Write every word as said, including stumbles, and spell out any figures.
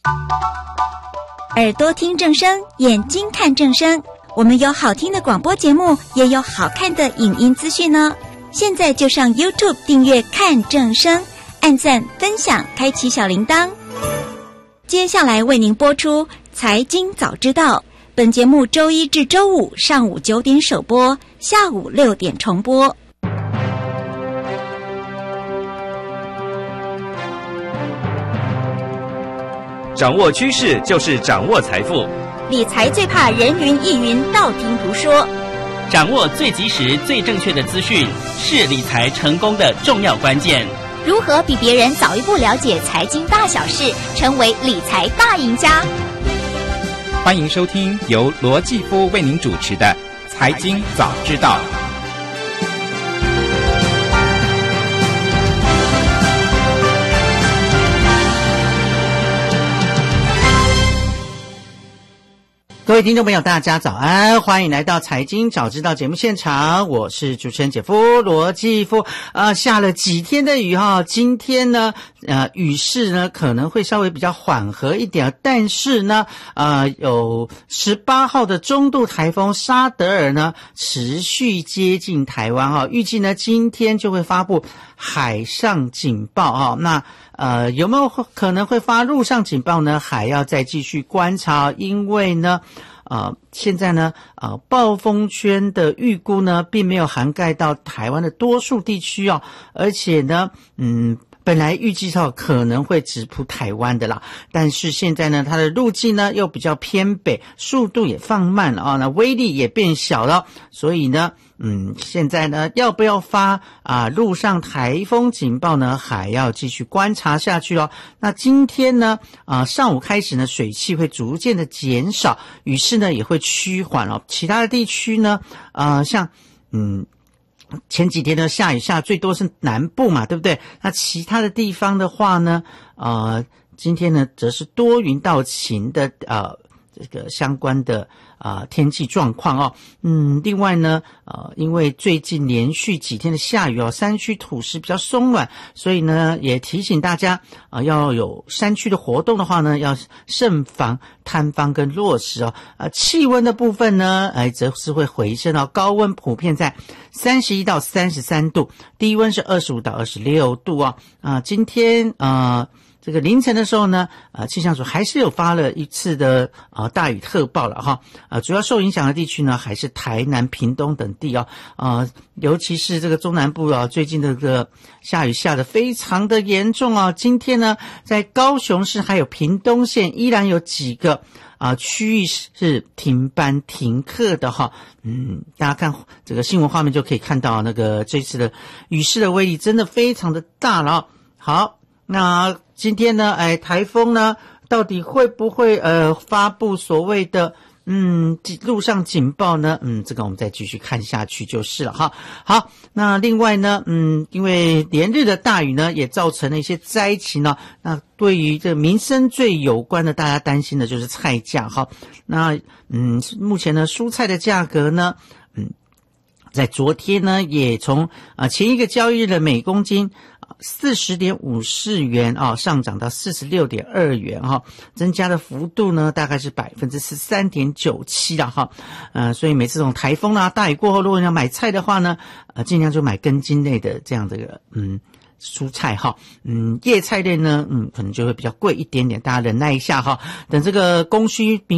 耳朵听正声，眼睛看正声。我们有好听的广播节目，也有好看的影音资讯呢。现在就上 YouTube 订阅看正声，按赞分享，开启小铃铛。接下来为您播出财经早知道，本节目周一至周五上午九点首播，下午六点重播。 掌握趋势就是掌握财富， 理财最怕人云亦云，道听途说。 掌握最及时、最正确的资讯，是理财成功的重要关键。 如何比别人早一步了解财经大小事，成为理财大赢家？ 欢迎收听由罗继夫为您主持的《财经早知道》。 各位听众朋友大家早安，欢迎来到财经早知道节目现场，我是主持人姐夫罗继夫。呃下了几天的雨哈，今天呢呃雨势呢可能会稍微比较缓和一点，但是呢呃有十八号的中度台风沙德尔呢持续接近台湾哈，预计呢今天就会发布海上警报哈。那呃有没有可能会发陆上警报呢？还要再继续观察，因为呢呃现在呢呃暴风圈的预估呢并没有涵盖到台湾的多数地区哦，而且呢嗯本来预计到可能会直扑台湾的啦，但是现在呢它的路径呢又比较偏北，速度也放慢了啊，那威力也变小了，所以呢嗯现在呢要不要发啊陆上台风警报呢还要继续观察下去哦。那今天呢啊上午开始呢水汽会逐渐的减少，雨势呢也会趋缓哦。其他的地区呢啊、呃、像嗯前几天呢下雨下最多是南部嘛，对不对？那其他的地方的话呢呃今天呢则是多云到晴的呃这个相关的啊、呃、天气状况哦。嗯另外呢呃因为最近连续几天的下雨哦，山区土石比较松软，所以呢也提醒大家啊、呃、要有山区的活动的话呢要慎防坍方跟落石哦。呃气温的部分呢哎则是会回升哦，高温普遍在三十一到三十三度，低温是二十五到二十六度哦。啊、呃、今天呃这个凌晨的时候呢，呃，气象署还是有发了一次的呃大雨特报了哈，呃，主要受影响的地区呢还是台南、屏东等地哦，呃，尤其是这个中南部啊，最近的这个下雨下得非常的严重啊。今天呢，在高雄市还有屏东县依然有几个啊、呃、区域是停班停课的哈，嗯，大家看这个新闻画面就可以看到那个这次的雨势的威力真的非常的大了哦。好。那今天呢哎台风呢到底会不会呃发布所谓的嗯陆上警报呢？嗯这个我们再继续看下去就是了哈。好，那另外呢嗯因为连日的大雨呢也造成了一些灾情呢，那对于这民生最有关的大家担心的就是菜价哈。那嗯目前呢蔬菜的价格呢嗯在昨天呢也从啊、呃、前一个交易日的每公斤四十点五四元啊、哦，上涨到四十六点二元哈、哦，增加的幅度呢大概是百分之十三点九七了哈。呃，所以每次这种台风啊大雨过后，如果你要买菜的话呢，呃，尽量就买根茎类的这样的嗯蔬菜哈，嗯叶菜类呢嗯可能就会比较贵一点点，大家忍耐一下哈，等这个供需